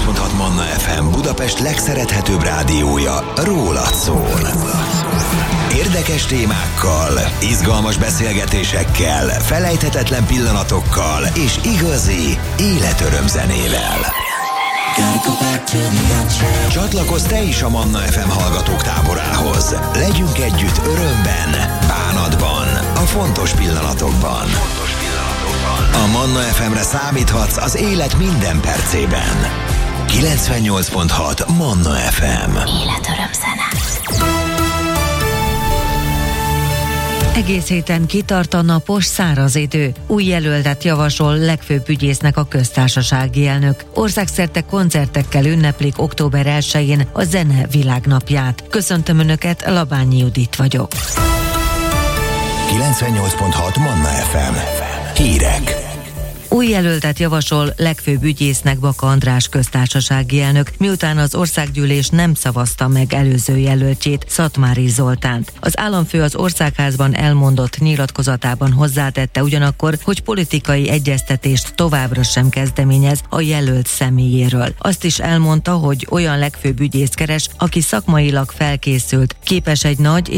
98.6 Manna FM Budapest legszerethetőbb rádiója rólad szól. Érdekes témákkal, izgalmas beszélgetésekkel, felejthetetlen pillanatokkal és igazi életörömzenével. Csatlakozz te is a Manna FM hallgatók táborához. Legyünk együtt örömben, bánatban, a fontos pillanatokban. A Manna FM-re számíthatsz az élet minden percében. 98.6 Manna FM. Életörömzene. Egész héten kitart a napos, száraz idő. Új jelöltet javasol legfőbb ügyésznek a köztársasági elnök. Országszerte koncertekkel ünneplik október 1-én a zene világnapját. Köszöntöm Önöket, Labányi Judit vagyok. 98.6 Manna FM. Hírek. Új jelöltet javasol legfőbb ügyésznek Baka András köztársasági elnök, miután az országgyűlés nem szavazta meg előző jelöltjét, Szatmári Zoltánt. Az államfő az Országházban elmondott nyilatkozatában hozzátette ugyanakkor, hogy politikai egyeztetést továbbra sem kezdeményez a jelölt személyéről. Azt is elmondta, hogy olyan legfőbb ügyészt keres, aki szakmailag felkészült, képes egy nagy